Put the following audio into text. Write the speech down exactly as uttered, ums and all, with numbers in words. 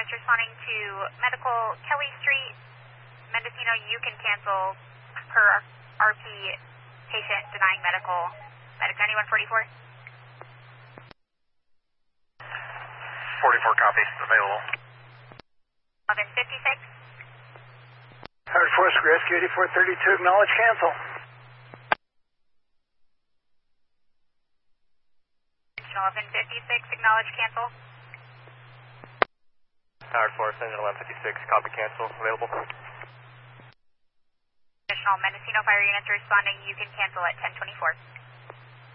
units responding to medical Kelly Street, Mendocino. You can cancel per R P patient denying medical. Medic ninety-one forty-four. forty-four copies, available. eleven fifty-six. Hard Force Rescue eighty-four thirty-two, acknowledge cancel. eleven fifty-six, acknowledge cancel. Hard Force, engine eleven fifty-six, copy cancel, available. Additional Mendocino fire units responding, you can cancel at ten twenty-four.